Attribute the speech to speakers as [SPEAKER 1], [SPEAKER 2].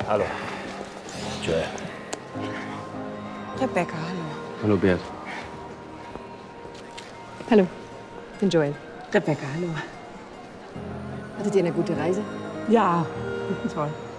[SPEAKER 1] hallo. Joel.
[SPEAKER 2] Rebecca, hallo.
[SPEAKER 3] Hallo, Bert.
[SPEAKER 2] Hallo, ich bin Joel. Rebecca, hallo. Hattet ihr eine gute Reise?
[SPEAKER 4] Ja, toll.